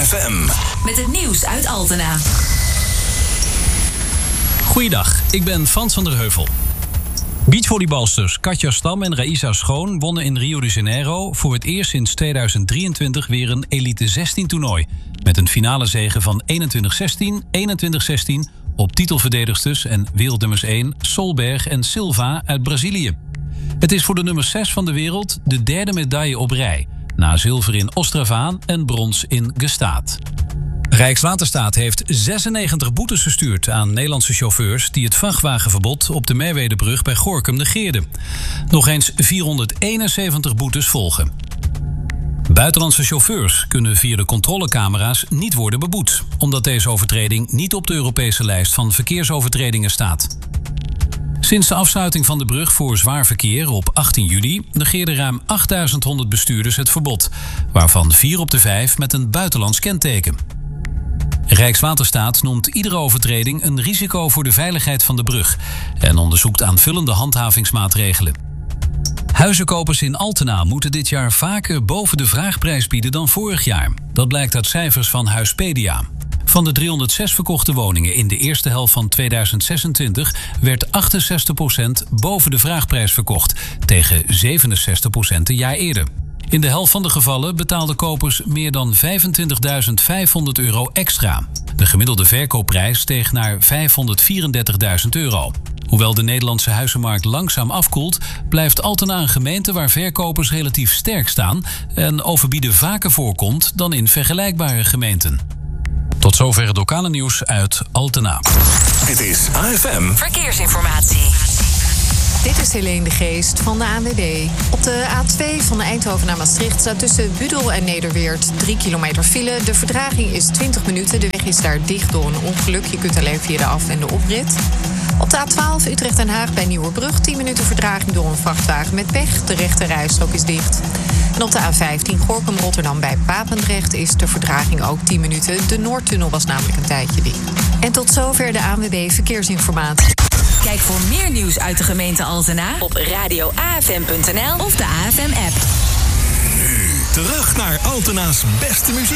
AFM. Met het nieuws uit Altena. Goeiedag, ik ben Frans van der Heuvel. Beachvolleybalsters Katja Stam en Raisa Schoon wonnen in Rio de Janeiro voor het eerst sinds 2023 weer een Elite 16 toernooi. Met een finale zege van 21-16, 21-16 op titelverdedigsters en wereldnummers 1 Solberg en Silva uit Brazilië. Het is voor de nummer 6 van de wereld de derde medaille op rij, na zilver in Ostravaan en brons in Gstaad. Rijkswaterstaat heeft 96 boetes gestuurd aan Nederlandse chauffeurs die het vrachtwagenverbod op de Merwedebrug bij Gorinchem negeerden. Nog eens 471 boetes volgen. Buitenlandse chauffeurs kunnen via de controlecamera's niet worden beboet, omdat deze overtreding niet op de Europese lijst van verkeersovertredingen staat. Sinds de afsluiting van de brug voor zwaar verkeer op 18 juli negeerden ruim 8100 bestuurders het verbod, waarvan 4 op de 5 met een buitenlands kenteken. Rijkswaterstaat noemt iedere overtreding een risico voor de veiligheid van de brug en onderzoekt aanvullende handhavingsmaatregelen. Huizenkopers in Altena moeten dit jaar vaker boven de vraagprijs bieden dan vorig jaar. Dat blijkt uit cijfers van Huispedia. Van de 306 verkochte woningen in de eerste helft van 2026 werd 68% boven de vraagprijs verkocht, tegen 67% een jaar eerder. In de helft van de gevallen betaalden kopers meer dan €25.500 extra. De gemiddelde verkoopprijs steeg naar €534.000. Hoewel de Nederlandse huizenmarkt langzaam afkoelt, blijft Altena een gemeente waar verkopers relatief sterk staan en overbieden vaker voorkomt dan in vergelijkbare gemeenten. Tot zover het lokale nieuws uit Altena. Dit is AFM Verkeersinformatie. Dit is Helene de Geest van de ANWB. Op de A2 van Eindhoven naar Maastricht staat tussen Budel en Nederweert 3 kilometer file. De vertraging is 20 minuten. De weg is daar dicht door een ongeluk. Je kunt alleen via de af- en de oprit. Op de A12 Utrecht-Den Haag bij Nieuwerbrug 10 minuten vertraging door een vrachtwagen met pech. De rechte rijstrook is dicht. En op de A15 Gorinchem-Rotterdam bij Papendrecht is de vertraging ook 10 minuten. De Noordtunnel was namelijk een tijdje dicht. En tot zover de ANWB Verkeersinformatie. Kijk voor meer nieuws uit de gemeente Altena op radioafm.nl of de AFM-app. Nu terug naar Altena's beste muziek.